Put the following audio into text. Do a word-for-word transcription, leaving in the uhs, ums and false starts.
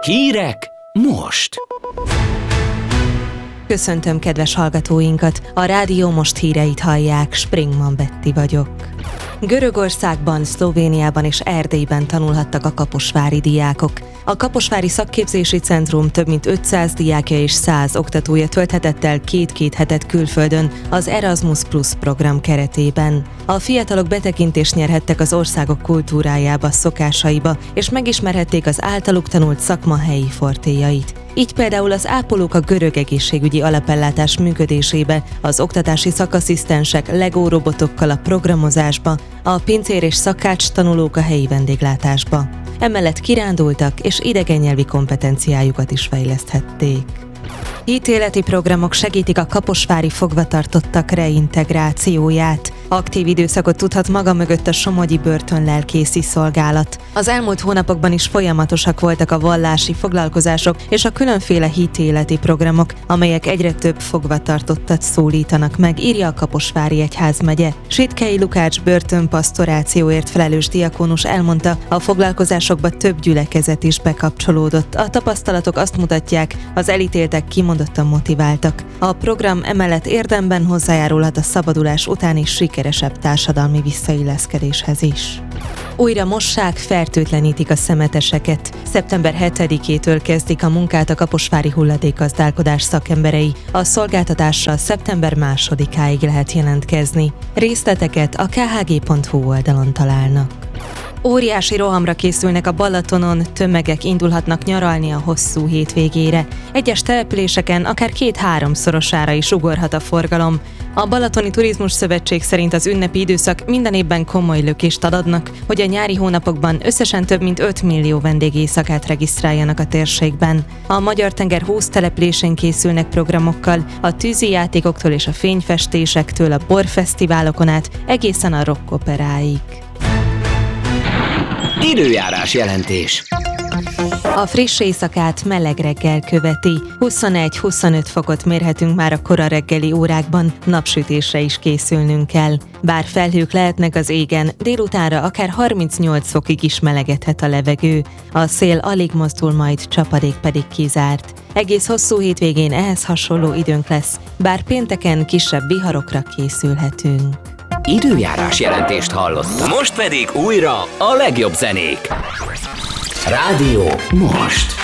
Hírek most! Köszöntöm kedves hallgatóinkat! A Rádió Most híreit hallják, Springman Betti vagyok. Görögországban, Szlovéniában és Erdélyben tanulhattak a kaposvári diákok. A Kaposvári Szakképzési Centrum több mint ötszáz diákja és száz oktatója tölthetett el két-két hetet külföldön az Erasmus Plus program keretében. A fiatalok betekintést nyerhettek az országok kultúrájába, szokásaiba, és megismerhették az általuk tanult szakma helyi fortélyait. Így például az ápolók a görög egészségügyi alapellátás működésébe, az oktatási szakasszisztensek Lego robotokkal a programozásba, a pincér és szakács tanulók a helyi vendéglátásba. Emellett kirándultak és idegennyelvi kompetenciájukat is fejleszthették. Hitéleti programok segítik a kaposvári fogvatartottak reintegrációját. Aktív időszakot tudhat maga mögött a somogyi börtönlelkészi szolgálat. Az elmúlt hónapokban is folyamatosak voltak a vallási foglalkozások és a különféle hitéleti programok, amelyek egyre több fogvatartottat szólítanak meg, írja a Kaposvári Egyházmegye. Sitkei Lukács börtönpasztorációért felelős diakónus elmondta, a foglalkozásokba több gyülekezet is bekapcsolódott. A tapasztalatok azt mutatják, az elítéltek kimondottan motiváltak. A program emellett érdemben hozzájárulhat a szabadulás utáni sikeresebb társadalmi visszailleszkedéshez is. Újra mossák, fertőtlenítik a szemeteseket. szeptember hetedikétől kezdik a munkát a kaposvári hulladékgazdálkodás szakemberei. A szolgáltatással szeptember másodikáig lehet jelentkezni. Részleteket a k h g pont h u oldalon találnak. Óriási rohamra készülnek a Balatonon, tömegek indulhatnak nyaralni a hosszú hétvégére. Egyes településeken akár két-háromszorosára is ugorhat a forgalom. A Balatoni Turizmus Szövetség szerint az ünnepi időszak minden évben komoly lökést ad adnak, hogy a nyári hónapokban összesen több mint öt millió vendégéjszakát regisztráljanak a térségben. A Magyar-tenger húsz településén készülnek programokkal, a tűzi játékoktól és a fényfestésektől a borfesztiválokon át egészen a rockoperáig. Időjárás jelentés. A friss éjszakát meleg reggel követi. huszonegy-huszonöt fokot mérhetünk már a kora reggeli órákban, napsütésre is készülnünk kell. Bár felhők lehetnek az égen, délutánra akár harmincnyolc fokig is melegedhet a levegő. A szél alig mozdul, majd csapadék pedig kizárt. Egész hosszú hétvégén ehhez hasonló időnk lesz, bár pénteken kisebb viharokra készülhetünk. Időjárás jelentést hallottam. Most pedig újra a legjobb zenék. Rádió Most.